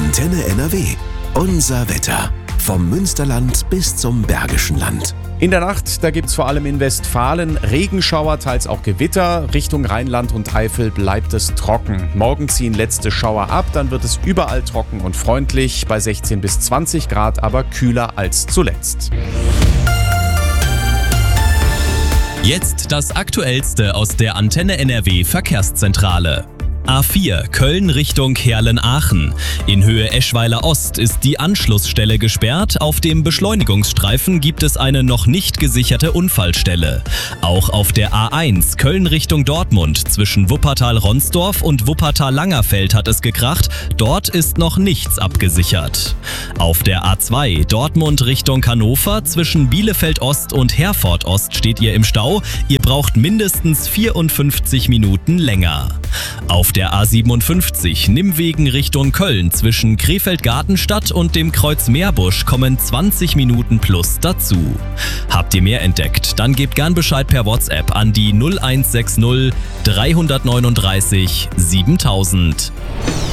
Antenne NRW. Unser Wetter. Vom Münsterland bis zum Bergischen Land. In der Nacht, da gibt's vor allem in Westfalen Regenschauer, teils auch Gewitter. Richtung Rheinland und Eifel bleibt es trocken. Morgen ziehen letzte Schauer ab, dann wird es überall trocken und freundlich. Bei 16 bis 20 Grad, aber kühler als zuletzt. Jetzt das Aktuellste aus der Antenne NRW Verkehrszentrale. A4 Köln Richtung Heerlen-Aachen. In Höhe Eschweiler Ost ist die Anschlussstelle gesperrt. Auf dem Beschleunigungsstreifen gibt es eine noch nicht gesicherte Unfallstelle. Auch auf der A1 Köln Richtung Dortmund zwischen Wuppertal-Ronsdorf und Wuppertal-Langerfeld hat es gekracht. Dort ist noch nichts abgesichert. Auf der A2 Dortmund Richtung Hannover zwischen Bielefeld Ost und Herford Ost steht ihr im Stau. Ihr braucht mindestens 54 Minuten länger. Auf der A57 Nimmwegen Richtung Köln zwischen Krefeld-Gartenstadt und dem Kreuz Meerbusch kommen 20 Minuten plus dazu. Habt ihr mehr entdeckt? Dann gebt gern Bescheid per WhatsApp an die 0160 339 7000.